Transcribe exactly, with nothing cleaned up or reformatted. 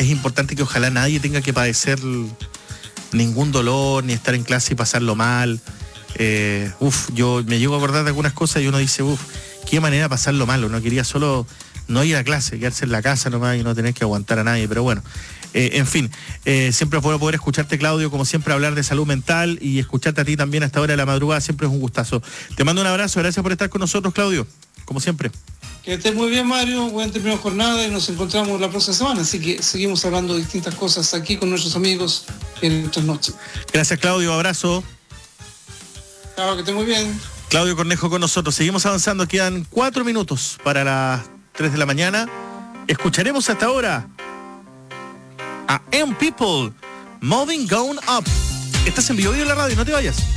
es importante que ojalá nadie tenga que padecer ningún dolor, ni estar en clase y pasarlo mal. Eh, uf, yo me llego a acordar de algunas cosas y uno dice, uf, qué manera de pasarlo mal. Uno quería solo no ir a clase, quedarse en la casa nomás y no tener que aguantar a nadie, pero bueno. Eh, en fin, eh, siempre es bueno poder escucharte, Claudio, como siempre, hablar de salud mental y escucharte a ti también a esta hora de la madrugada, siempre es un gustazo. Te mando un abrazo, gracias por estar con nosotros, Claudio, como siempre. Que estés muy bien, Mario, buen término de jornada y nos encontramos la próxima semana, así que seguimos hablando de distintas cosas aquí con nuestros amigos en nuestras noches. Gracias, Claudio, abrazo. Chao, que estés muy bien. Claudio Cornejo con nosotros, seguimos avanzando, quedan cuatro minutos para las tres de la mañana. Escucharemos hasta ahora a M People, Moving Gone Up. Estás en Vivo Vivo en la radio, no te vayas.